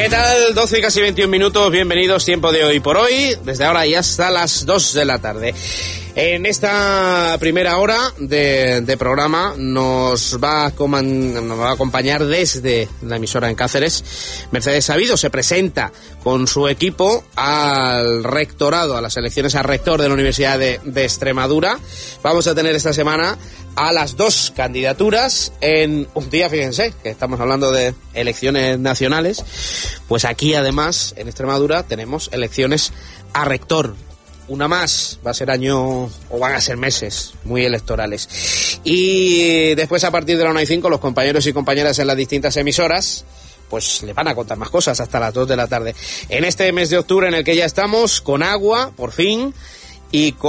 ¿Qué tal? 12 y casi 21 minutos, bienvenidos, tiempo de Hoy por Hoy, desde ahora y hasta las 2 de la tarde. En esta primera hora de programa nos va a acompañar desde la emisora en Cáceres Mercedes Sabido. Se presenta con su equipo al rectorado, a las elecciones a rector de la Universidad de Extremadura. Vamos a tener esta semana a las dos candidaturas en un día, fíjense, que estamos hablando de elecciones nacionales, pues aquí además en Extremadura tenemos elecciones a rector. Una más, va a ser año, o van a ser meses muy electorales. Y después, a partir de la 1:05, los compañeros y compañeras en las distintas emisoras pues le van a contar más cosas hasta las 2 de la tarde. En este mes de octubre en el que ya estamos, con agua, por fin, y con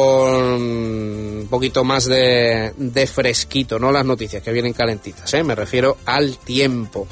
un poquito más de fresquito, no las noticias que vienen calentitas, me refiero al tiempo.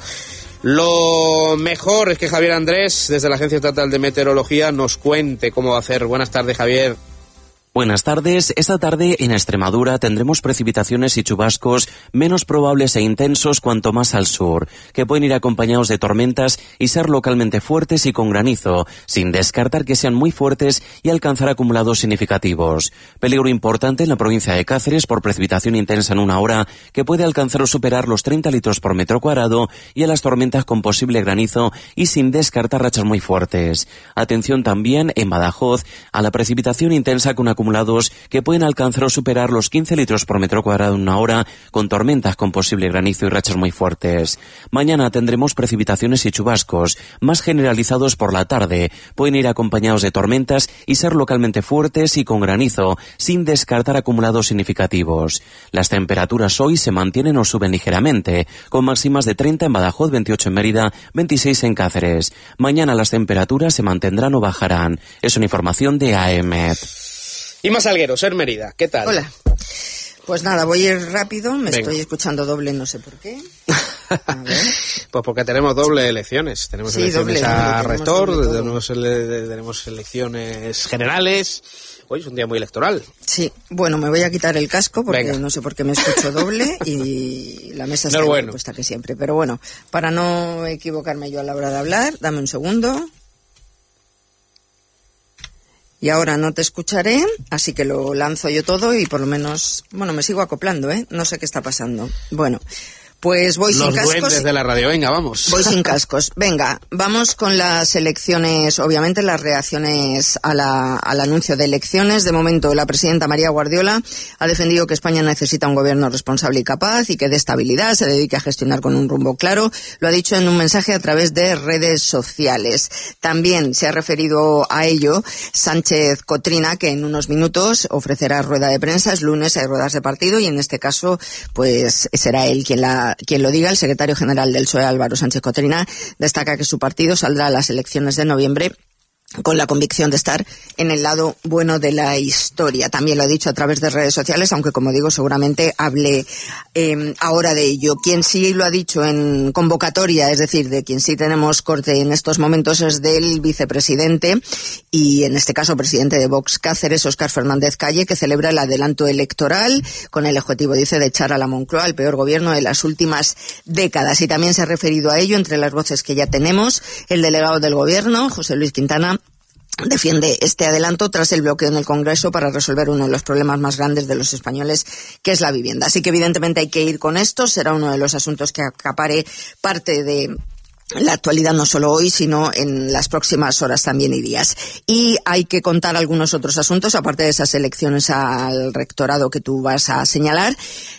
Lo mejor es que Javier Andrés, desde la Agencia Estatal de Meteorología, nos cuente cómo va a hacer. Buenas tardes, Javier. Buenas tardes. Esta tarde en Extremadura tendremos precipitaciones y chubascos menos probables e intensos cuanto más al sur, que pueden ir acompañados de tormentas y ser localmente fuertes y con granizo, sin descartar que sean muy fuertes y alcanzar acumulados significativos. Peligro importante en la provincia de Cáceres por precipitación intensa en una hora que puede alcanzar o superar los 30 litros por metro cuadrado, y a las tormentas con posible granizo y sin descartar rachas muy fuertes. Atención también en Badajoz a la precipitación intensa con acumulados que pueden alcanzar o superar los 15 litros por metro cuadrado en una hora, con tormentas con posible granizo y rachas muy fuertes. Mañana tendremos precipitaciones y chubascos, más generalizados por la tarde. Pueden ir acompañados de tormentas y ser localmente fuertes y con granizo, sin descartar acumulados significativos. Las temperaturas hoy se mantienen o suben ligeramente, con máximas de 30 en Badajoz, 28 en Mérida, 26 en Cáceres. Mañana las temperaturas se mantendrán o bajarán. Es una información de AEMET. Inma Salguero, Ser Mérida, ¿qué tal? Hola. Pues nada, voy a ir rápido, estoy escuchando doble, no sé por qué. A ver. Pues porque tenemos doble elecciones. Tenemos elecciones a rector, tenemos elecciones generales. Hoy es un día muy electoral. Sí, bueno, me voy a quitar el casco porque no sé por qué me escucho doble y la mesa está igual puesta que siempre. Pero bueno, para no equivocarme yo a la hora de hablar, dame un segundo. Y ahora no te escucharé, así que lo lanzo yo todo y por lo menos, bueno, me sigo acoplando, no sé qué está pasando. Bueno, pues voy sin cascos. Los duendes de la radio, venga, vamos. Voy sin cascos. Venga, vamos con las elecciones, obviamente las reacciones al anuncio de elecciones. De momento, la presidenta María Guardiola ha defendido que España necesita un gobierno responsable y capaz y que dé estabilidad, se dedique a gestionar con un rumbo claro. Lo ha dicho en un mensaje a través de redes sociales. También se ha referido a ello Sánchez Cotrina, que en unos minutos ofrecerá rueda de prensa. Es lunes, hay ruedas de partido y en este caso, pues será él quien lo diga. El secretario general del PSOE, Álvaro Sánchez Cotrina, destaca que su partido saldrá a las elecciones de noviembre con la convicción de estar en el lado bueno de la historia. También lo ha dicho a través de redes sociales, aunque como digo, seguramente hable ahora de ello. Quien sí lo ha dicho en convocatoria, es decir, de quien sí tenemos corte en estos momentos, es del vicepresidente y en este caso presidente de Vox Cáceres, Óscar Fernández Calle, que celebra el adelanto electoral con el objetivo, dice, de echar a la Moncloa el peor gobierno de las últimas décadas. Y también se ha referido a ello, entre las voces que ya tenemos, el delegado del gobierno, José Luis Quintana, defiende este adelanto tras el bloqueo en el Congreso para resolver uno de los problemas más grandes de los españoles, que es la vivienda. Así que evidentemente hay que ir con esto, será uno de los asuntos que acapare parte de la actualidad, no solo hoy, sino en las próximas horas también y días. Y hay que contar algunos otros asuntos, aparte de esas elecciones al rectorado que tú vas a señalar.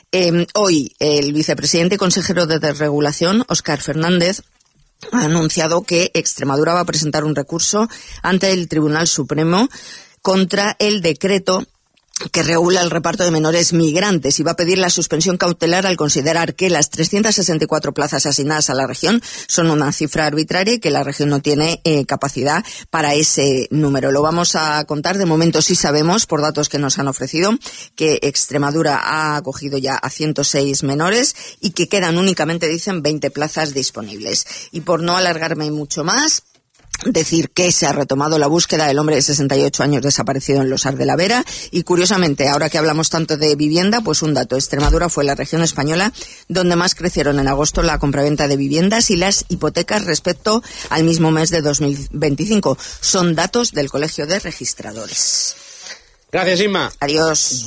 Hoy el vicepresidente y consejero de Desregulación, Óscar Fernández, ha anunciado que Extremadura va a presentar un recurso ante el Tribunal Supremo contra el decreto que regula el reparto de menores migrantes y va a pedir la suspensión cautelar al considerar que las 364 plazas asignadas a la región son una cifra arbitraria y que la región no tiene capacidad para ese número. Lo vamos a contar. De momento sí sabemos, por datos que nos han ofrecido, que Extremadura ha acogido ya a 106 menores y que quedan únicamente, dicen, 20 plazas disponibles. Y por no alargarme mucho más, Decir que se ha retomado la búsqueda del hombre de 68 años desaparecido en Losar de la Vera. Y curiosamente, ahora que hablamos tanto de vivienda, pues un dato: Extremadura fue la región española donde más crecieron en agosto la compraventa de viviendas y las hipotecas respecto al mismo mes de 2025. Son datos del Colegio de Registradores. Gracias, Inma. Adiós.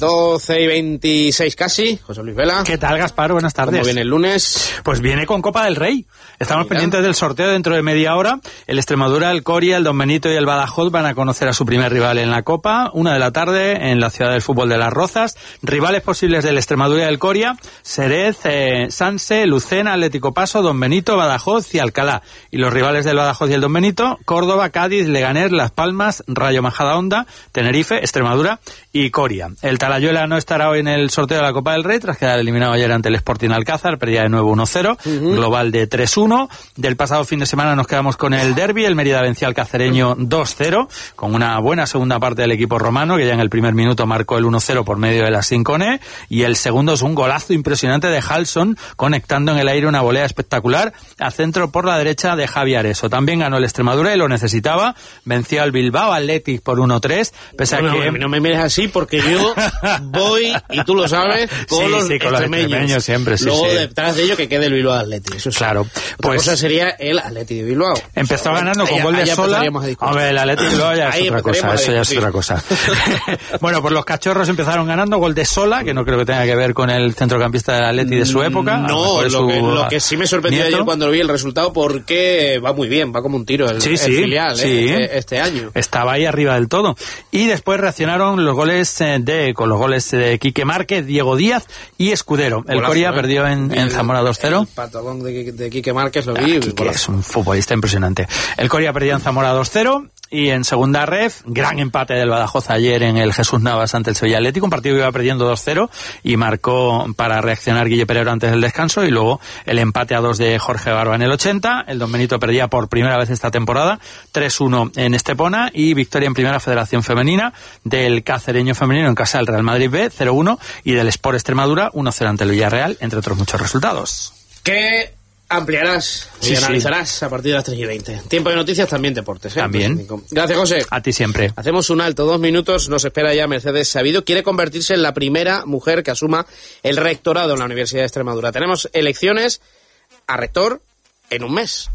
12:26 casi. José Luis Vela. ¿Qué tal, Gaspar? Buenas tardes. ¿Cómo viene el lunes? Pues viene con Copa del Rey. Estamos pendientes del sorteo dentro de media hora. El Extremadura, el Coria, el Don Benito y el Badajoz van a conocer a su primer rival en la Copa. 1 p.m, en la ciudad del fútbol de Las Rozas. Rivales posibles del Extremadura y del Coria: Xerez, Sanse, Lucena, Atlético Paso, Don Benito, Badajoz y Alcalá. Y los rivales del Badajoz y el Don Benito: Córdoba, Cádiz, Leganés, Las Palmas, Rayo Majadahonda, Tenerife, Extremadura y Coria. El Talayuela no estará hoy en el sorteo de la Copa del Rey tras quedar eliminado ayer ante el Sporting Alcázar, perdía de nuevo 1-0, global de 3-1. Del pasado fin de semana nos quedamos con el derbi, el Mérida venció al cacereño 2-0, con una buena segunda parte del equipo romano, que ya en el primer minuto marcó el 1-0 por medio de la Sincone, y el segundo es un golazo impresionante de Halson, conectando en el aire una volea espectacular a centro por la derecha de Javi Areso. También ganó el Extremadura y lo necesitaba, venció al Bilbao Athletic por 1-3, pese a que... No me mires así, porque yo voy, y tú lo sabes, con los extremeños siempre. Luego detrás de ello que quede el Bilbao Athletic. Eso es claro. Pues cosa sería el Athletic de Bilbao. Empezó ganando con gol de Sola. Hombre, el Athletic de Bilbao ya es otra cosa. Eso ya es otra cosa. Bueno, pues los cachorros empezaron ganando, gol de Sola, que no creo que tenga que ver con el centrocampista del Athletic de su época. No, lo que sí me sorprendió ayer cuando vi el resultado, porque va muy bien, va como un tiro el filial este año. Estaba ahí arriba del todo. Y después reaccionaron los goles con los goles de Quique Márquez, Diego Díaz y Escudero. El Coria perdió en Zamora 2-0. El patadón de Quique Márquez lo vi. Quique es un futbolista impresionante. El Coria perdió en Zamora 2-0. Y en segunda ref, gran empate del Badajoz ayer en el Jesús Navas ante el Sevilla Atlético, un partido que iba perdiendo 2-0 y marcó para reaccionar Guille Pereiro antes del descanso, y luego el empate a 2 de Jorge Barba en el 80. El Don Benito perdía por primera vez esta temporada 3-1 en Estepona, y victoria en Primera Federación Femenina del Cacereño femenino en casa del Real Madrid B 0-1 y del Sport Extremadura 1-0 ante el Villarreal, entre otros muchos resultados. ¿Qué ampliarás y analizarás a partir de las 3:20? Tiempo de noticias, también deportes, ¿eh? También. Gracias, José. A ti siempre. Hacemos un alto, 2 minutos. Nos espera ya Mercedes Sabido. Quiere convertirse en la primera mujer que asuma el rectorado en la Universidad de Extremadura. Tenemos elecciones a rector en un mes.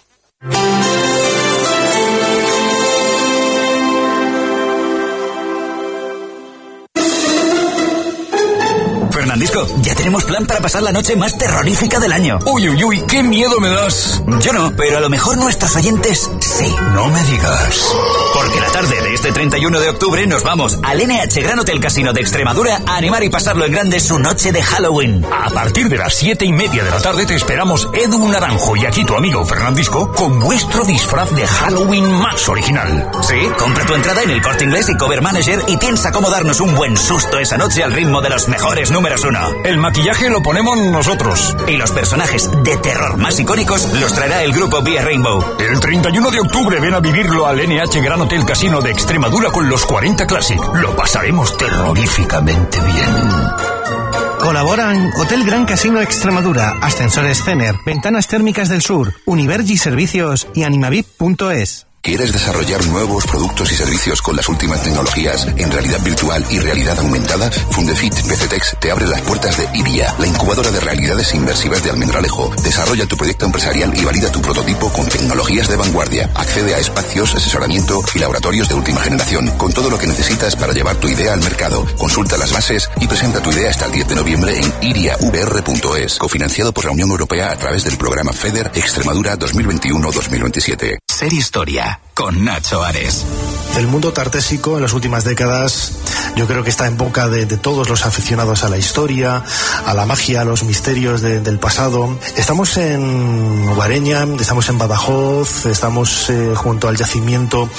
Fernandisco, ya tenemos plan para pasar la noche más terrorífica del año. Uy, uy, uy, qué miedo me das. Yo no, pero a lo mejor nuestros oyentes sí. No me digas. Porque la tarde de este 31 de octubre nos vamos al NH Gran Hotel Casino de Extremadura a animar y pasarlo en grande su noche de Halloween. A partir de las 7:30 de la tarde te esperamos Edu Naranjo y aquí tu amigo Fernandisco con vuestro disfraz de Halloween más original. Sí, compra tu entrada en el Corte Inglés y Cover Manager y piensa cómo darnos un buen susto esa noche al ritmo de los mejores números 1. El maquillaje lo ponemos nosotros. Y los personajes de terror más icónicos los traerá el grupo Vía Rainbow. El 31 de octubre ven a vivirlo al NH Gran Hotel Casino de Extremadura con los 40 Classic. Lo pasaremos terroríficamente bien. Colaboran Hotel Gran Casino Extremadura, Ascensores Cener, Ventanas Térmicas del Sur, Univergi Servicios y Animavip.es. ¿Quieres desarrollar nuevos productos y servicios con las últimas tecnologías en realidad virtual y realidad aumentada? Fundefit PCTex te abre las puertas de IRIA, la incubadora de realidades inmersivas de Almendralejo. Desarrolla tu proyecto empresarial y valida tu prototipo con tecnologías de vanguardia. Accede a espacios, asesoramiento y laboratorios de última generación, con todo lo que necesitas para llevar tu idea al mercado. Consulta las bases y presenta tu idea hasta el 10 de noviembre en iriavr.es, cofinanciado por la Unión Europea a través del programa FEDER Extremadura 2021-2027. Ser Historia, con Nacho Ares. El mundo tartésico en las últimas décadas yo creo que está en boca de todos los aficionados a la historia, a la magia, a los misterios del pasado. Estamos en Guareña, estamos en Badajoz, estamos junto al yacimiento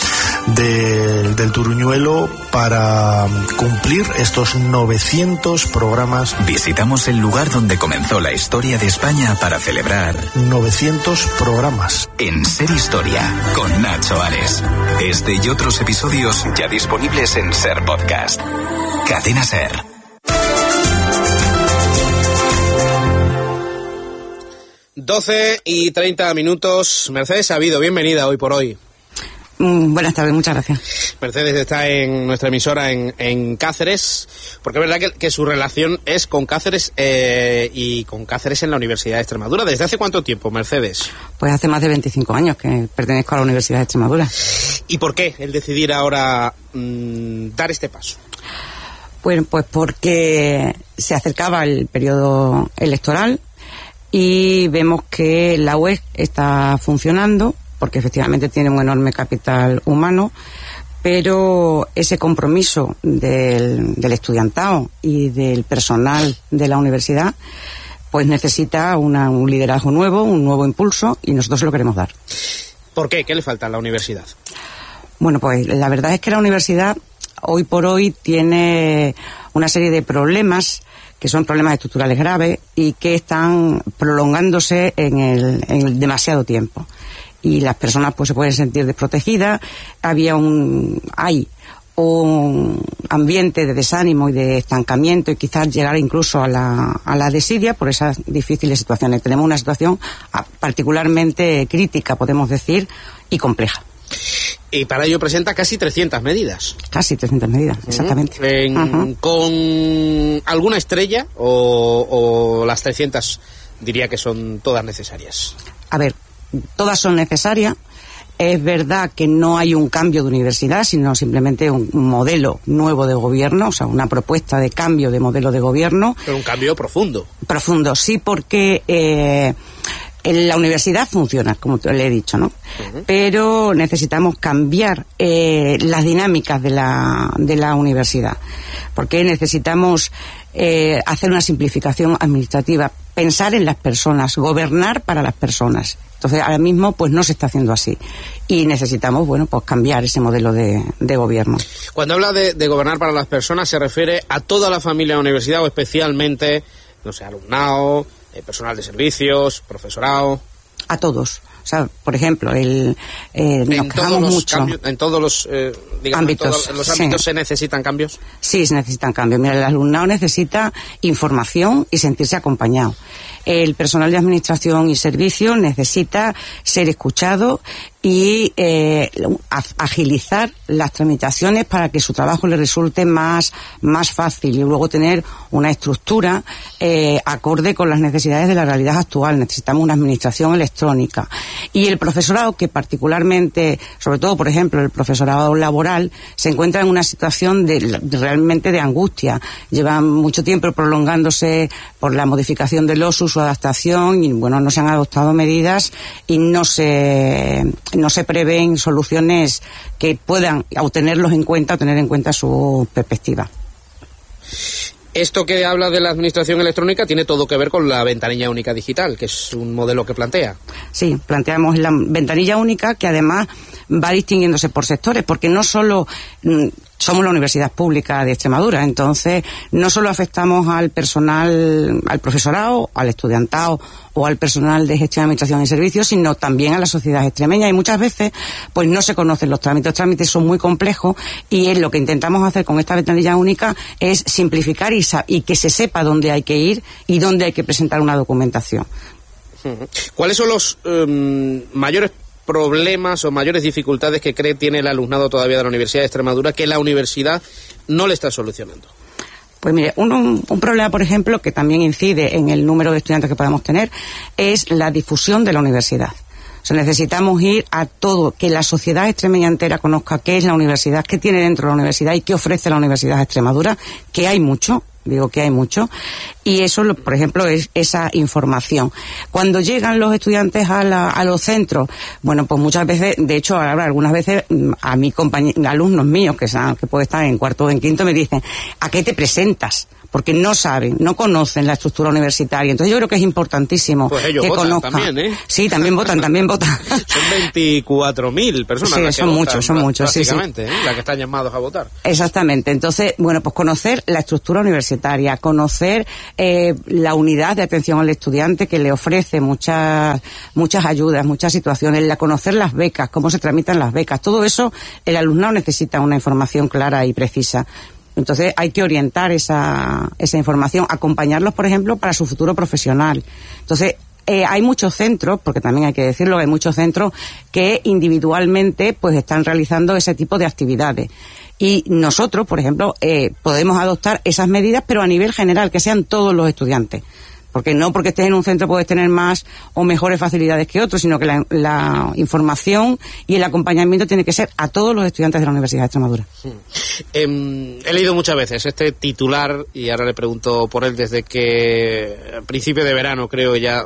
del Turuñuelo para cumplir estos 900 programas. Visitamos el lugar donde comenzó la historia de España para celebrar 900 programas. En Ser Historia, con Nacho Ares. Este y otros episodios ya disponibles en Ser Podcast. Cadena Ser. 12:30. Mercedes Sabido, bienvenida hoy por hoy. Buenas tardes, muchas gracias. Mercedes está en nuestra emisora en Cáceres, porque es verdad que su relación es con Cáceres y con Cáceres en la Universidad de Extremadura. ¿Desde hace cuánto tiempo, Mercedes? Pues hace más de 25 años que pertenezco a la Universidad de Extremadura. ¿Y por qué el decidir ahora dar este paso? Bueno, pues porque se acercaba el periodo electoral y vemos que la UEG está funcionando, porque efectivamente tiene un enorme capital humano, pero ese compromiso del estudiantado y del personal de la universidad pues necesita un liderazgo nuevo, un nuevo impulso, y nosotros se lo queremos dar. ¿Por qué? ¿Qué le falta a la universidad? Bueno, pues la verdad es que la universidad hoy por hoy tiene una serie de problemas que son problemas estructurales graves y que están prolongándose en el demasiado tiempo. Y las personas pues se pueden sentir desprotegidas. Hay un ambiente de desánimo y de estancamiento, y quizás llegar incluso a la desidia por esas difíciles situaciones. Tenemos una situación particularmente crítica, podemos decir, y compleja. Y para ello presenta casi 300 medidas. Casi 300 medidas, exactamente. ¿Con alguna estrella o las 300 diría que son todas necesarias? A ver, todas son necesarias. Es verdad que no hay un cambio de universidad, sino simplemente un modelo nuevo de gobierno, o sea, una propuesta de cambio de modelo de gobierno. Pero un cambio profundo. Profundo, sí, porque la universidad funciona, como le he dicho, ¿no? Uh-huh. Pero necesitamos cambiar las dinámicas de la universidad, porque necesitamos hacer una simplificación administrativa, pensar en las personas, gobernar para las personas. Entonces, ahora mismo, pues no se está haciendo así. Y necesitamos, bueno, pues cambiar ese modelo de gobierno. Cuando habla de gobernar para las personas, ¿se refiere a toda la familia de la universidad o especialmente, no sé, alumnado, personal de servicios, profesorado? A todos. O sea, por ejemplo, nos quejamos mucho. ¿En todos los ámbitos, en los ámbitos se necesitan cambios? Sí, se necesitan cambios. Mira, el alumnado necesita información y sentirse acompañado. El personal de administración y servicios necesita ser escuchado y agilizar las tramitaciones para que su trabajo le resulte más fácil, y luego tener una estructura acorde con las necesidades de la realidad actual. Necesitamos una administración electrónica. Y el profesorado, que particularmente, sobre todo, por ejemplo, el profesorado laboral, se encuentra en una situación realmente de angustia. Lleva mucho tiempo prolongándose por la modificación del OSU, su adaptación, y bueno, no se han adoptado medidas y no se prevén soluciones que puedan tenerlos en cuenta o tener en cuenta su perspectiva. Esto que habla de la administración electrónica tiene todo que ver con la ventanilla única digital, que es un modelo que plantea. Sí, planteamos la ventanilla única, que además va distinguiéndose por sectores, porque no solo somos la Universidad Pública de Extremadura, entonces no solo afectamos al personal, al profesorado, al estudiantado o al personal de gestión, administración y servicios, sino también a la sociedad extremeña, y muchas veces pues no se conocen los trámites. Los trámites son muy complejos, y lo que intentamos hacer con esta ventanilla única es simplificar y que se sepa dónde hay que ir y dónde hay que presentar una documentación. ¿Cuáles son los mayores problemas o mayores dificultades que cree tiene el alumnado todavía de la Universidad de Extremadura que la universidad no le está solucionando? Pues mire, un problema, por ejemplo, que también incide en el número de estudiantes que podemos tener, es la difusión de la universidad. O sea, necesitamos ir a todo, que la sociedad extremeña entera conozca qué es la universidad, qué tiene dentro de la universidad y qué ofrece la Universidad de Extremadura, que hay mucho. Digo que hay mucho, y eso, por ejemplo, es esa información. Cuando llegan los estudiantes a los centros, bueno, pues muchas veces, de hecho, ahora algunas veces a mi alumnos míos que pueden estar en cuarto o en quinto me dicen, ¿a qué te presentas? Porque no saben, no conocen la estructura universitaria. Entonces yo creo que es importantísimo pues ellos que votan conozcan. También, ¿eh? Sí, también votan. Son 24.000 personas sí, las que son votan, muchos, básicamente, sí. Las que están llamados a votar. Exactamente. Entonces, bueno, pues conocer la estructura universitaria, conocer la unidad de atención al estudiante, que le ofrece muchas ayudas, muchas situaciones, conocer las becas, cómo se tramitan las becas. Todo eso, el alumnado necesita una información clara y precisa. Entonces hay que orientar esa información, acompañarlos, por ejemplo, para su futuro profesional. Entonces hay muchos centros, porque también hay que decirlo, hay muchos centros que individualmente pues están realizando ese tipo de actividades. Y nosotros, por ejemplo, podemos adoptar esas medidas, pero a nivel general, que sean todos los estudiantes. Porque no porque estés en un centro puedes tener más o mejores facilidades que otros, sino que la información y el acompañamiento tiene que ser a todos los estudiantes de la Universidad de Extremadura. He leído muchas veces este titular, y ahora le pregunto por él, desde que a principio de verano, creo, ya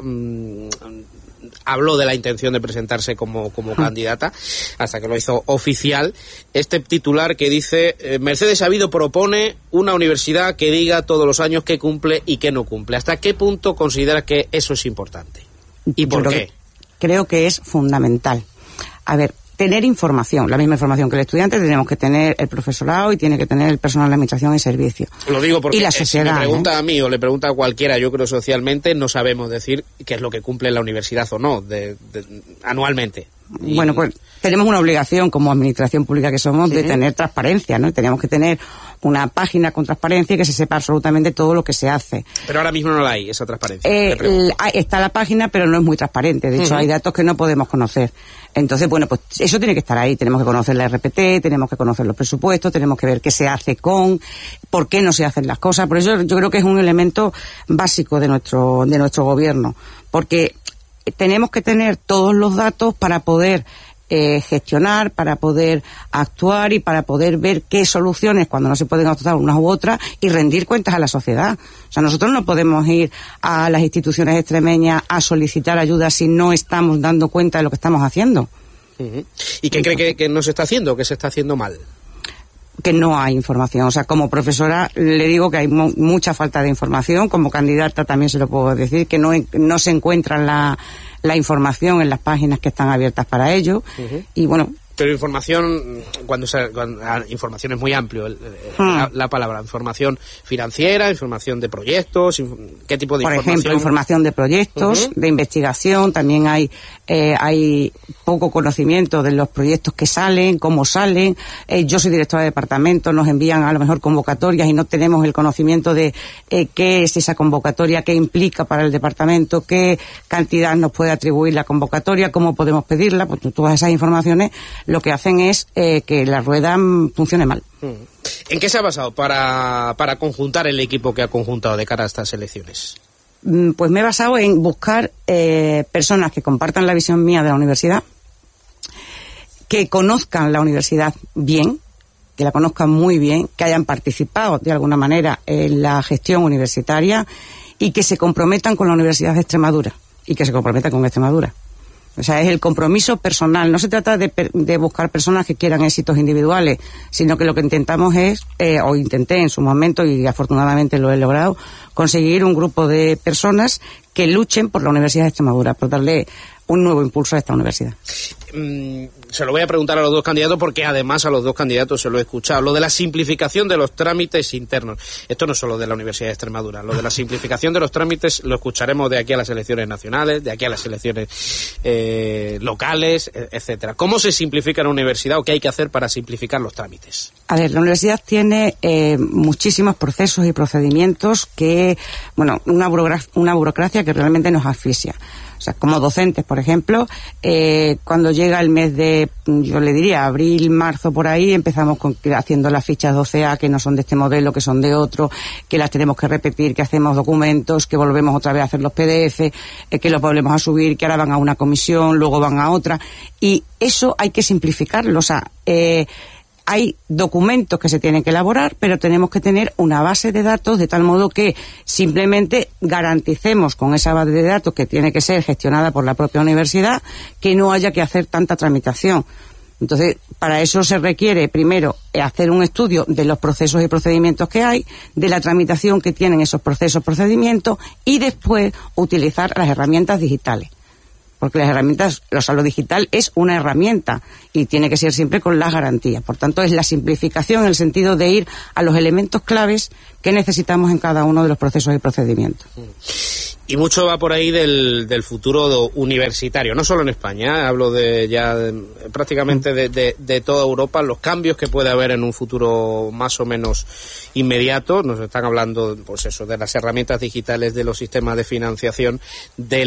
habló de la intención de presentarse como candidata, hasta que lo hizo oficial. Este titular que dice: Mercedes Sabido propone una universidad que diga todos los años qué cumple y qué no cumple. ¿Hasta qué punto considera que eso es importante? ¿Y por qué? Creo que es fundamental. A ver, tener información, la misma información que el estudiante tenemos que tener el profesorado y tiene que tener el personal de administración y servicio. Lo digo porque y la sociedad, si me pregunta a mí o le pregunta a cualquiera, yo creo socialmente, no sabemos decir qué es lo que cumple la universidad o no, anualmente. Bueno, pues tenemos una obligación como administración pública que somos de tener transparencia, ¿no? Tenemos que tener una página con transparencia y que se sepa absolutamente todo lo que se hace. Pero ahora mismo no la hay, esa transparencia. Está la página, pero no es muy transparente. De hecho, hay datos que no podemos conocer. Entonces, bueno, pues eso tiene que estar ahí. Tenemos que conocer la RPT, tenemos que conocer los presupuestos, tenemos que ver qué se hace por qué no se hacen las cosas. Por eso yo creo que es un elemento básico de nuestro gobierno. Porque tenemos que tener todos los datos para poder gestionar, para poder actuar y para poder ver qué soluciones, cuando no se pueden adoptar unas u otras, y rendir cuentas a la sociedad. O sea, nosotros no podemos ir a las instituciones extremeñas a solicitar ayuda si no estamos dando cuenta de lo que estamos haciendo. ¿Y qué cree que no se está haciendo, que se está haciendo mal? Que no hay información. O sea, como profesora le digo que hay mucha falta de información. Como candidata también se lo puedo decir, que no se encuentra la información en las páginas que están abiertas para ello. Y bueno... Pero información, información es muy amplio la palabra. Información financiera, información de proyectos, ¿qué tipo de información? Por ejemplo, información de proyectos, de investigación. También hay poco conocimiento de los proyectos que salen, cómo salen. Yo soy directora de departamento, nos envían a lo mejor convocatorias y no tenemos el conocimiento de qué es esa convocatoria, qué implica para el departamento, qué cantidad nos puede atribuir la convocatoria, cómo podemos pedirla. Pues todas esas informaciones lo que hacen es que la rueda funcione mal. ¿En qué se ha basado para conjuntar el equipo que ha conjuntado de cara a estas elecciones? Pues me he basado en buscar personas que compartan la visión mía de la universidad, que conozcan la universidad bien, que la conozcan muy bien, que hayan participado de alguna manera en la gestión universitaria y que se comprometan con la Universidad de Extremadura y que se comprometan con Extremadura. O sea, es el compromiso personal. No se trata de buscar personas que quieran éxitos individuales, sino que lo que intentamos es, o intenté en su momento, y afortunadamente lo he logrado, conseguir un grupo de personas que luchen por la Universidad de Extremadura, por darle un nuevo impulso a esta universidad. Se lo voy a preguntar a los dos candidatos porque además a los dos candidatos se lo he escuchado. Lo de la simplificación de los trámites internos. Esto no es solo de la Universidad de Extremadura. Lo de la simplificación de los trámites lo escucharemos de aquí a las elecciones nacionales, de aquí a las elecciones locales, etcétera. ¿Cómo se simplifica una universidad o qué hay que hacer para simplificar los trámites? A ver, la universidad tiene muchísimos procesos y procedimientos que, bueno, una burocracia que realmente nos asfixia. O sea, como docentes, por ejemplo, cuando llega el mes de, yo le diría, abril, marzo, por ahí, empezamos haciendo las fichas 12A que no son de este modelo, que son de otro, que las tenemos que repetir, que hacemos documentos, que volvemos otra vez a hacer los PDF, que los volvemos a subir, que ahora van a una comisión, luego van a otra. Y eso hay que simplificarlo. O sea, hay documentos que se tienen que elaborar, pero tenemos que tener una base de datos de tal modo que simplemente garanticemos con esa base de datos, que tiene que ser gestionada por la propia universidad, que no haya que hacer tanta tramitación. Entonces, para eso se requiere, primero, hacer un estudio de los procesos y procedimientos que hay, de la tramitación que tienen esos procesos, procedimientos, y después utilizar las herramientas digitales. Porque las herramientas, o sea, lo digital es una herramienta y tiene que ser siempre con las garantías. Por tanto, es la simplificación en el sentido de ir a los elementos claves que necesitamos en cada uno de los procesos y procedimientos. Y mucho va por ahí del futuro universitario, no solo en España, hablo prácticamente de toda Europa, los cambios que puede haber en un futuro más o menos inmediato. Nos están hablando, pues eso, de las herramientas digitales, de los sistemas de financiación, de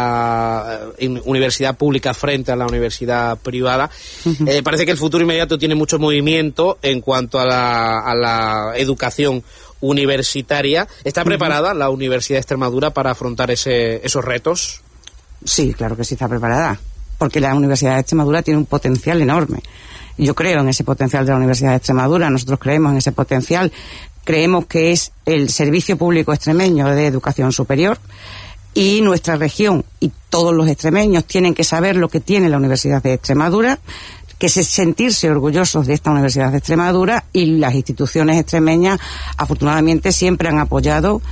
la universidad pública frente a la universidad privada. Parece que el futuro inmediato tiene mucho movimiento en cuanto a la educación universitaria. ¿Está preparada la Universidad de Extremadura para afrontar esos retos? Sí, claro que sí está preparada, porque la Universidad de Extremadura tiene un potencial enorme. Yo creo en ese potencial de la Universidad de Extremadura, nosotros creemos en ese potencial, creemos que es el servicio público extremeño de educación superior, y nuestra región y todos los extremeños tienen que saber lo que tiene la Universidad de Extremadura, que es sentirse orgullosos de esta Universidad de Extremadura, y las instituciones extremeñas afortunadamente siempre han apoyado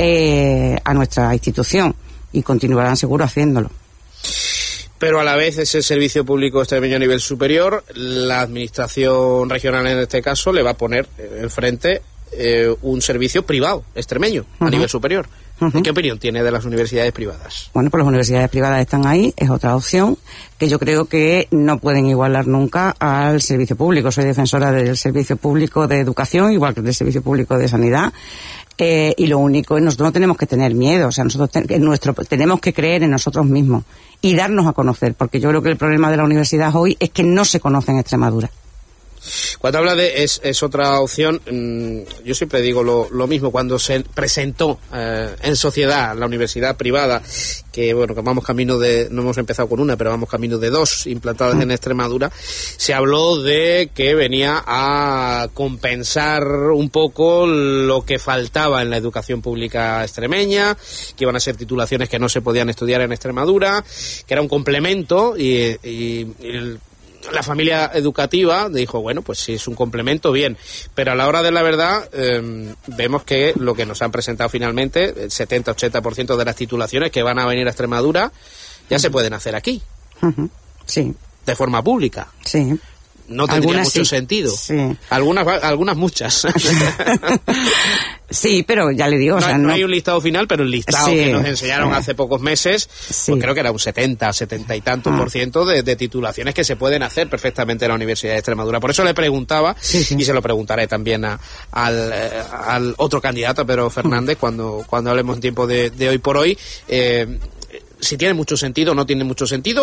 a nuestra institución y continuarán seguro haciéndolo. Pero a la vez ese servicio público extremeño a nivel superior, la administración regional en este caso le va a poner enfrente un servicio privado extremeño a nivel superior. ¿Qué opinión tiene de las universidades privadas? Bueno, pues las universidades privadas están ahí, es otra opción que yo creo que no pueden igualar nunca al servicio público. Soy defensora del servicio público de educación, igual que del servicio público de sanidad. Y lo único, nosotros no tenemos que tener miedo, o sea, nosotros tenemos que creer en nosotros mismos y darnos a conocer, porque yo creo que el problema de la universidad hoy es que no se conoce en Extremadura. Cuando habla de es otra opción, yo siempre digo lo mismo. Cuando se presentó en sociedad la universidad privada, que bueno, que vamos camino no hemos empezado con una, pero vamos camino de 2 implantadas en Extremadura, se habló de que venía a compensar un poco lo que faltaba en la educación pública extremeña, que iban a ser titulaciones que no se podían estudiar en Extremadura, que era un complemento, y la familia educativa dijo, bueno, pues si es un complemento, bien, pero a la hora de la verdad vemos que lo que nos han presentado finalmente, el 70-80% de las titulaciones que van a venir a Extremadura ya se pueden hacer aquí. Sí. De forma pública. Sí. No tendría mucho sentido. Sí. Algunas muchas. Sí, pero ya le digo... No hay un listado final, pero el listado que nos enseñaron hace pocos meses, pues creo que era un 70 y tantos % de titulaciones que se pueden hacer perfectamente en la Universidad de Extremadura. Por eso le preguntaba, y se lo preguntaré también al otro candidato, a Pedro Fernández, cuando hablemos en tiempo de hoy por hoy, si tiene mucho sentido o no tiene mucho sentido,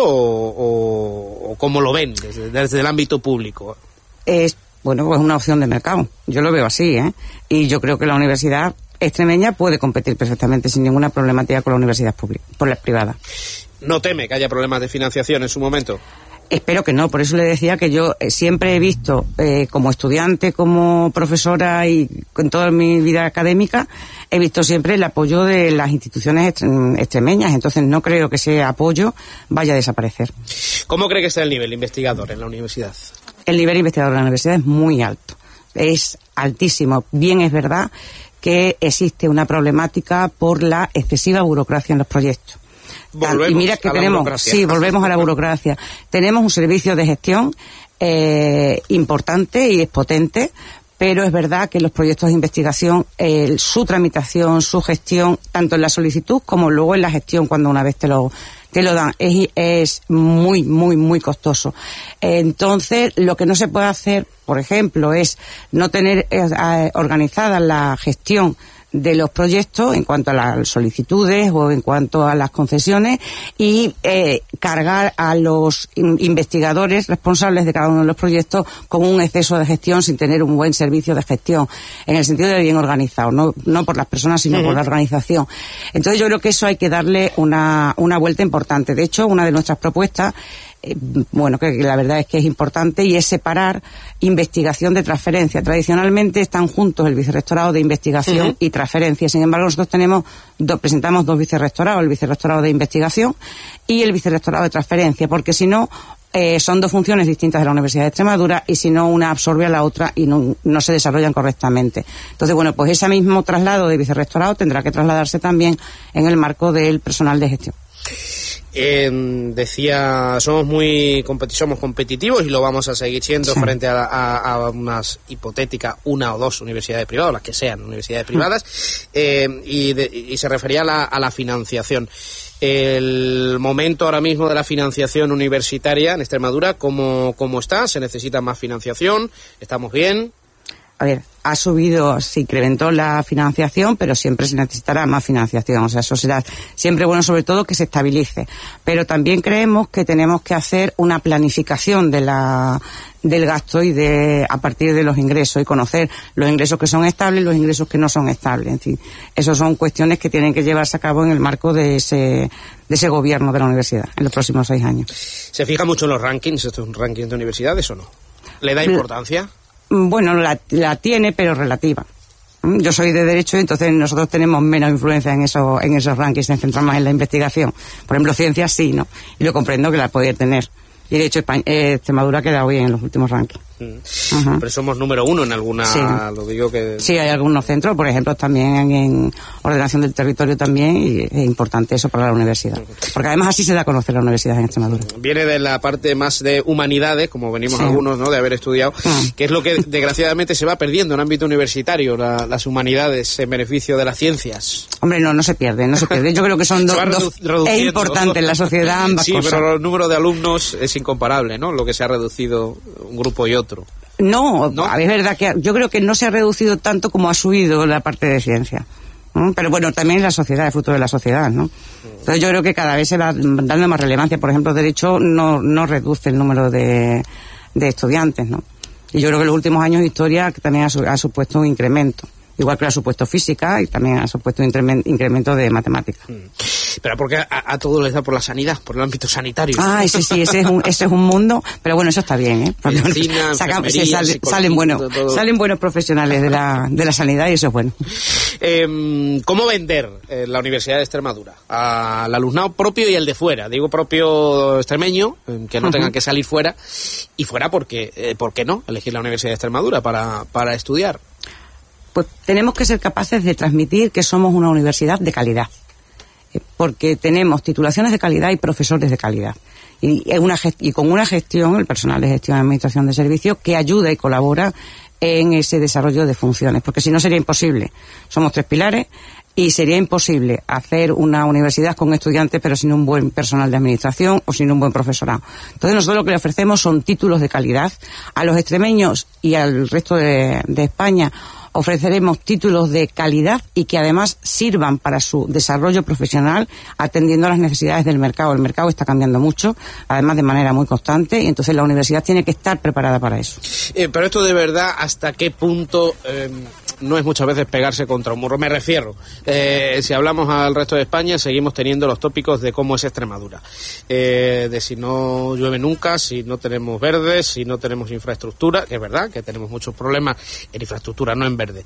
o cómo lo ven desde el ámbito público. Bueno, pues una opción de mercado. Yo lo veo así, Y yo creo que la universidad extremeña puede competir perfectamente sin ninguna problemática con la universidad pública, por las privadas. ¿No teme que haya problemas de financiación en su momento? Espero que no, por eso le decía que yo siempre he visto, como estudiante, como profesora y con toda mi vida académica, he visto siempre el apoyo de las instituciones extremeñas, entonces no creo que ese apoyo vaya a desaparecer. ¿Cómo cree que está el nivel investigador en la universidad? El nivel investigador en la universidad es muy alto, es altísimo. Bien es verdad que existe una problemática por la excesiva burocracia en los proyectos. Y mira que volvemos a la burocracia. Tenemos un servicio de gestión importante y es potente, pero es verdad que los proyectos de investigación, su tramitación, su gestión, tanto en la solicitud como luego en la gestión, cuando una vez te lo dan, es muy, muy, muy costoso. Entonces, lo que no se puede hacer, por ejemplo, es no tener organizada la gestión de los proyectos en cuanto a las solicitudes o en cuanto a las concesiones y cargar a los investigadores responsables de cada uno de los proyectos con un exceso de gestión sin tener un buen servicio de gestión, en el sentido de bien organizado, no por las personas sino por la organización. Entonces yo creo que eso hay que darle una vuelta importante. De hecho, una de nuestras propuestas, que la verdad es que es importante, y es separar investigación de transferencia. Tradicionalmente están juntos el vicerrectorado de investigación y transferencia. Sin embargo, nosotros presentamos 2 vicerrectorados, el vicerrectorado de investigación y el vicerrectorado de transferencia, porque si no, son 2 funciones distintas de la Universidad de Extremadura, y si no, una absorbe a la otra y no se desarrollan correctamente. Entonces, pues ese mismo traslado de vicerrectorado tendrá que trasladarse también en el marco del personal de gestión. Decía, somos competitivos y lo vamos a seguir siendo frente a unas hipotéticas 1 o 2 universidades privadas, las que sean universidades privadas, y se refería a la financiación. El momento ahora mismo de la financiación universitaria en Extremadura, ¿cómo está? ¿Se necesita más financiación? ¿Estamos bien? A ver, ha subido, se incrementó la financiación, pero siempre se necesitará más financiación. O sea, eso será siempre bueno, sobre todo que se estabilice. Pero también creemos que tenemos que hacer una planificación del gasto y a partir de los ingresos, y conocer los ingresos que son estables y los ingresos que no son estables. En fin, esas son cuestiones que tienen que llevarse a cabo en el marco de ese gobierno de la universidad en los próximos 6 años. ¿Se fija mucho en los rankings? ¿Esto es un ranking de universidades o no? ¿Le da importancia? Bueno, la tiene, pero relativa. Yo soy de Derecho y entonces nosotros tenemos menos influencia en esos rankings, nos centramos más en la investigación. Por ejemplo, ciencias sí, ¿no? Y lo comprendo que la puede tener. Y de hecho Extremadura ha quedado bien en los últimos rankings. Pero somos número 1 en alguna... Sí. Lo digo que... Sí, hay algunos centros, por ejemplo, también en ordenación del territorio también, y es importante eso para la universidad. Porque además así se da a conocer la universidad en Extremadura. Viene de la parte más de humanidades, como venimos algunos, ¿no?, de haber estudiado, que es lo que desgraciadamente se va perdiendo en ámbito universitario, las humanidades en beneficio de las ciencias. Hombre, no se pierde. Yo creo que son dos... Es importante en la sociedad ambas cosas. Sí, pero el número de alumnos es incomparable, ¿no?, lo que se ha reducido un grupo y otro. No, es verdad que yo creo que no se ha reducido tanto como ha subido la parte de ciencia. Pero bueno, también la sociedad, el futuro de la sociedad, ¿no? Entonces yo creo que cada vez se va dando más relevancia. Por ejemplo, Derecho no reduce el número de estudiantes, ¿no? Y yo creo que en los últimos años Historia también ha supuesto un incremento. Igual que ha supuesto Física y también ha supuesto un incremento de Matemáticas. Pero porque a todo les da por la sanidad, por el ámbito sanitario. Ese es un mundo, pero bueno, eso está bien, ¿eh? Medicina, salen buenos profesionales de la sanidad y eso es bueno. ¿Cómo vender la Universidad de Extremadura? Al alumnado propio y el de fuera. Digo propio extremeño, que no tengan que salir fuera, y fuera porque, ¿por qué no?, elegir la Universidad de Extremadura para estudiar. Pues tenemos que ser capaces de transmitir que somos una universidad de calidad, porque tenemos titulaciones de calidad y profesores de calidad, y con una gestión, el personal de gestión y administración de servicios, que ayuda y colabora en ese desarrollo de funciones, porque si no sería imposible. Somos 3 pilares y sería imposible hacer una universidad con estudiantes pero sin un buen personal de administración o sin un buen profesorado. Entonces nosotros lo que le ofrecemos son títulos de calidad a los extremeños y al resto de España. Ofreceremos títulos de calidad y que además sirvan para su desarrollo profesional, atendiendo a las necesidades del mercado. El mercado está cambiando mucho, además de manera muy constante, y entonces la universidad tiene que estar preparada para eso. Pero esto de verdad, ¿hasta qué punto no es muchas veces pegarse contra un muro? Me refiero, si hablamos al resto de España, seguimos teniendo los tópicos de cómo es Extremadura. De si no llueve nunca, si no tenemos verdes, si no tenemos infraestructura, que es verdad que tenemos muchos problemas en infraestructura, no en verde.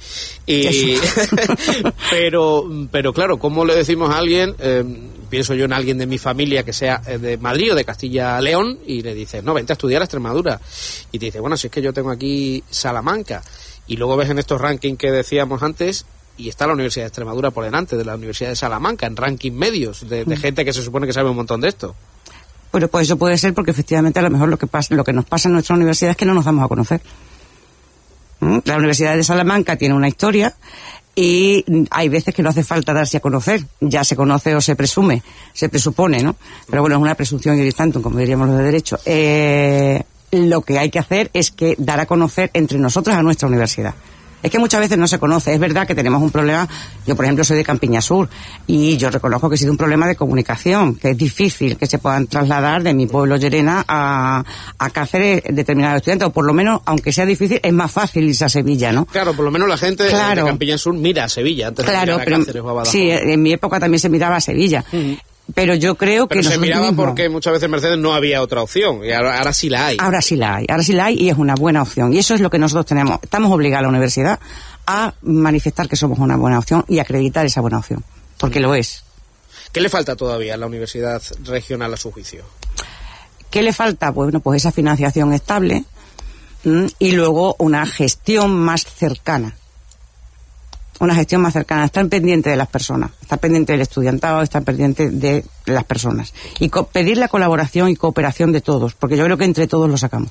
Pero claro, ¿cómo le decimos a alguien, pienso yo en alguien de mi familia que sea de Madrid o de Castilla-León, y le dices, no, vente a estudiar a Extremadura, y te dice, bueno, si es que yo tengo aquí Salamanca, y luego ves en estos rankings que decíamos antes, y está la Universidad de Extremadura por delante de la Universidad de Salamanca, en rankings medios de gente que se supone que sabe un montón de esto? Bueno, pues eso puede ser porque efectivamente a lo mejor lo que nos pasa en nuestra universidad es que no nos damos a conocer. La Universidad de Salamanca tiene una historia y hay veces que no hace falta darse a conocer, ya se conoce o se presupone, ¿no? Pero bueno, es una presunción iuris tantum, como diríamos los de Derecho. Lo que hay que hacer es que dar a conocer entre nosotros a nuestra universidad. Es que muchas veces no se conoce. Es verdad que tenemos un problema. Yo, por ejemplo, soy de Campiña Sur y yo reconozco que ha sido un problema de comunicación, que es difícil que se puedan trasladar de mi pueblo, Llerena, a Cáceres determinados estudiantes, o por lo menos, aunque sea difícil, es más fácil irse a Sevilla, ¿no? Claro, por lo menos la gente de Campiña Sur mira a Sevilla antes de mirar a Cáceres o a Badajoz. Sí, en mi época también se miraba a Sevilla. Pero yo creo que... Pero se miraba porque muchas veces en Mercedes no había otra opción, y ahora sí la hay. Ahora sí la hay y es una buena opción. Y eso es lo que nosotros tenemos. Estamos obligados a la universidad a manifestar que somos una buena opción y acreditar esa buena opción, porque lo es. ¿Qué le falta todavía a la universidad regional a su juicio? ¿Qué le falta? Bueno, pues esa financiación estable y luego una gestión más cercana. una gestión más cercana, estar pendiente de las personas, estar pendiente del estudiantado, estar pendiente de las personas. Y pedir la colaboración y cooperación de todos, porque yo creo que entre todos lo sacamos.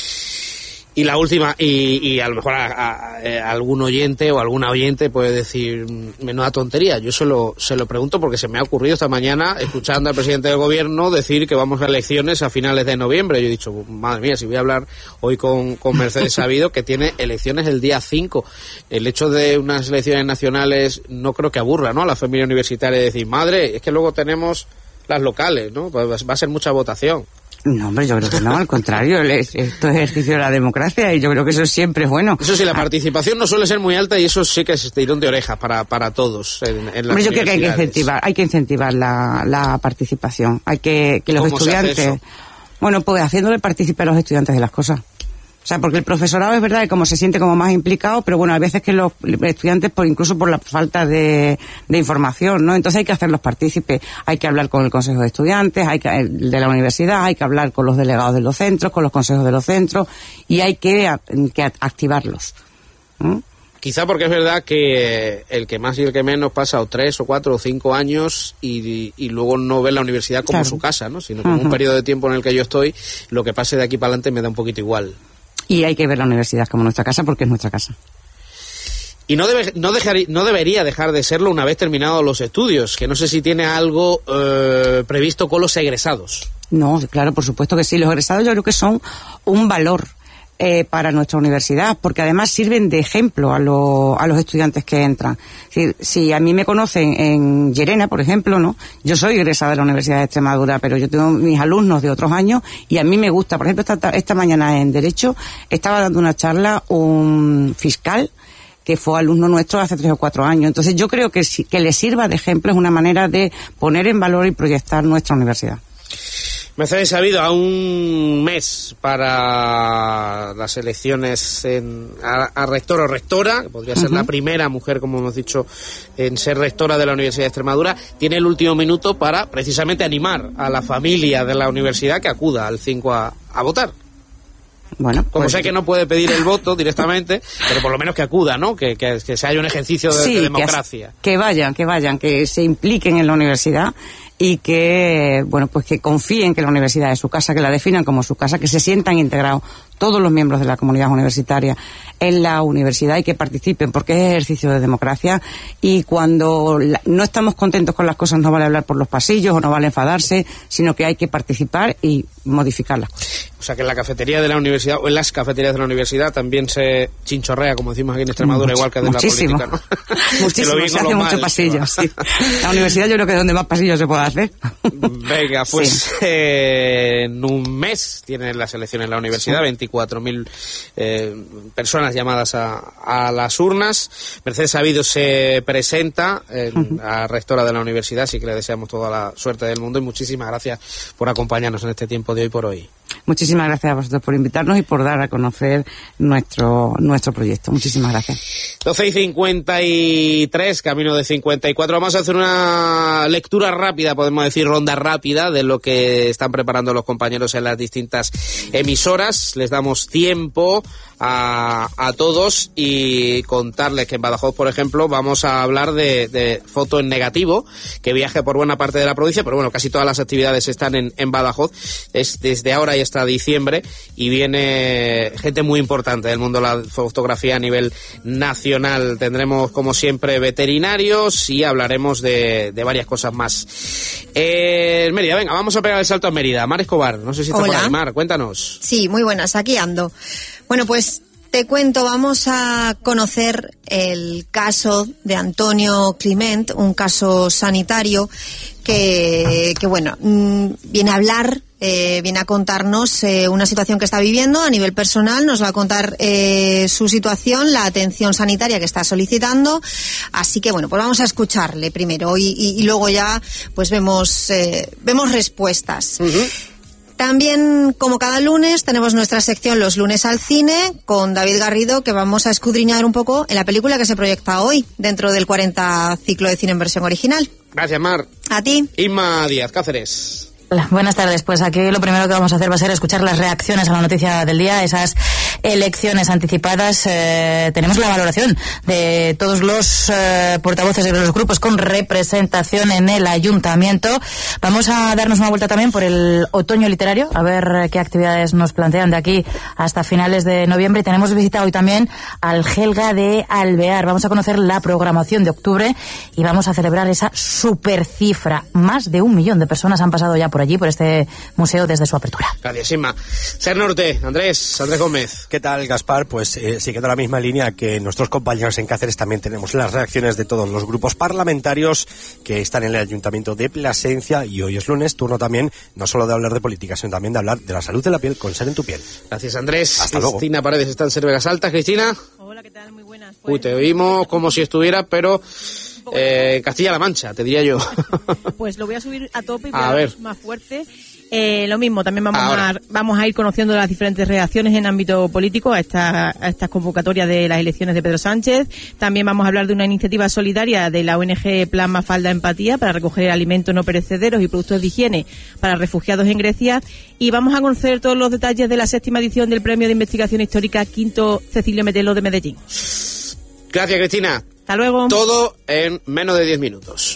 Y la última, y a lo mejor algún oyente o alguna oyente puede decir, menuda tontería. Yo se lo pregunto porque se me ha ocurrido esta mañana, escuchando al presidente del gobierno decir que vamos a elecciones a finales de noviembre. Yo he dicho, madre mía, si voy a hablar hoy con Mercedes Sabido, que tiene elecciones el día 5. El hecho de unas elecciones nacionales no creo que aburra, ¿no?, a la familia universitaria, de decir, madre, es que luego tenemos las locales, ¿no? Pues va a ser mucha votación. No, hombre, yo creo que no, al contrario, esto es ejercicio de la democracia y yo creo que eso siempre es bueno. Eso sí, la participación no suele ser muy alta y eso sí que es tirón de orejas para todos en las hombre, yo creo que hay que incentivar la participación, hay que los estudiantes, bueno, pues haciéndole participar a los estudiantes de las cosas. O sea, porque el profesorado es verdad que como se siente como más implicado, pero bueno, hay veces que los estudiantes, incluso por la falta de información, ¿no? Entonces hay que hacerlos partícipes, hay que hablar con el consejo de estudiantes, de la universidad, hay que hablar con los delegados de los centros, con los consejos de los centros, y hay que activarlos. Quizá porque es verdad que el que más y el que menos pasa o 3 o 4 o 5 años y luego no ve la universidad como su casa, ¿no?, sino como un periodo de tiempo en el que yo estoy, lo que pase de aquí para adelante me da un poquito igual. Y hay que ver la universidad como nuestra casa porque es nuestra casa. Y no debería dejar de serlo una vez terminados los estudios, que no sé si tiene algo previsto con los egresados. No, claro, por supuesto que sí. Los egresados yo creo que son un valor para nuestra universidad, porque además sirven de ejemplo a los estudiantes que entran. Es decir, si a mí me conocen en Llerena, por ejemplo, ¿no? Yo soy egresada de la Universidad de Extremadura, pero yo tengo mis alumnos de otros años y a mí me gusta. Por ejemplo, esta mañana en Derecho estaba dando una charla un fiscal que fue alumno nuestro hace 3 o 4 años. Entonces yo creo que le sirva de ejemplo, es una manera de poner en valor y proyectar nuestra universidad. Mercedes Sabido, a un mes para las elecciones a rector o rectora, que podría ser la primera mujer, como hemos dicho, en ser rectora de la Universidad de Extremadura, tiene el último minuto para precisamente animar a la familia de la universidad que acuda al 5 a votar. Bueno, como sé que no puede pedir el voto directamente, pero por lo menos que acuda, ¿no? Que se haya un ejercicio de democracia. Que vayan, que se impliquen en la universidad y que, bueno, pues que confíen que la universidad es su casa, que la definan como su casa, que se sientan integrados todos los miembros de la comunidad universitaria en la universidad y que participen, porque es ejercicio de democracia y cuando no estamos contentos con las cosas no vale hablar por los pasillos o no vale enfadarse, sino que hay que participar y modificar las cosas. O sea que en la cafetería de la universidad o en las cafeterías de la universidad también se chinchorrea, como decimos aquí en Extremadura, igual que de la política, ¿no? Muchísimo, se hace mucho pasillo, sí. La universidad yo creo que es donde más pasillos se puede hacer. Venga, pues en un mes tienen las elecciones en la universidad, 24.000 personas llamadas a las urnas. Mercedes Sabido se presenta a rectora de la universidad, así que le deseamos toda la suerte del mundo y muchísimas gracias por acompañarnos en este tiempo de hoy por hoy. Muchísimas gracias a vosotros por invitarnos y por dar a conocer nuestro proyecto. Muchísimas gracias. 12:53, camino de 54. Vamos a hacer una lectura rápida, podemos decir ronda rápida, de lo que están preparando los compañeros en las distintas emisoras. Les damos tiempo a todos y contarles que en Badajoz, por ejemplo, vamos a hablar de foto en negativo, que viaje por buena parte de la provincia, pero bueno, casi todas las actividades están en Badajoz. Es desde ahora y hasta diciembre y viene gente muy importante del mundo de la fotografía a nivel nacional. Tendremos, como siempre, veterinarios y hablaremos de varias cosas más. Mérida, venga, vamos a pegar el salto a Mérida. Mar Escobar, no sé si está por ahí. Mar, cuéntanos. Sí, muy buenas, aquí ando. Bueno, pues te cuento, vamos a conocer el caso de Antonio Climent, un caso sanitario que bueno, viene a hablar, viene a contarnos una situación que está viviendo a nivel personal, nos va a contar su situación, la atención sanitaria que está solicitando, así que bueno, pues vamos a escucharle primero y luego ya pues vemos respuestas. También, como cada lunes, tenemos nuestra sección Los lunes al cine con David Garrido, que vamos a escudriñar un poco en la película que se proyecta hoy dentro del 40 ciclo de cine en versión original. Gracias, Mar. A ti. Inma Díaz, Cáceres. Hola, buenas tardes. Pues aquí lo primero que vamos a hacer va a ser escuchar las reacciones a la noticia del día, esas elecciones anticipadas. Tenemos la valoración de todos los portavoces de los grupos con representación en el ayuntamiento. Vamos a darnos una vuelta también por el otoño literario, a ver qué actividades nos plantean de aquí hasta finales de noviembre. Y tenemos visita hoy también al Gelga de Alvear. Vamos a conocer la programación de octubre y vamos a celebrar esa super cifra. Más de 1 millón de personas han pasado ya por allí, por este museo, desde su apertura. Gracias, Inma. Ser Norte, Andrés Gómez. ¿Qué tal, Gaspar? Pues siguiendo la misma línea que nuestros compañeros en Cáceres, también tenemos las reacciones de todos los grupos parlamentarios que están en el Ayuntamiento de Plasencia, y hoy es lunes, turno también no solo de hablar de política, sino también de hablar de la salud de la piel con Ser en tu piel. Gracias, Andrés. Hasta luego. Cristina Paredes está en Ser Vegas Altas. Cristina. Hola, ¿qué tal? Muy buenas. Uy, te oímos como si estuviera, pero Castilla-La Mancha, te diría yo. Pues lo voy a subir a tope y a ver más fuerte. Lo mismo, también vamos a ir conociendo las diferentes reacciones en ámbito político a estas convocatorias de las elecciones de Pedro Sánchez. También vamos a hablar de una iniciativa solidaria de la ONG Plan Mafalda Empatía para recoger alimentos no perecederos y productos de higiene para refugiados en Grecia. Y vamos a conocer todos los detalles de la 6ª edición del Premio de Investigación Histórica Quinto Cecilio Metelo de Medellín. Gracias, Cristina. Hasta luego. Todo en menos de 10 minutos.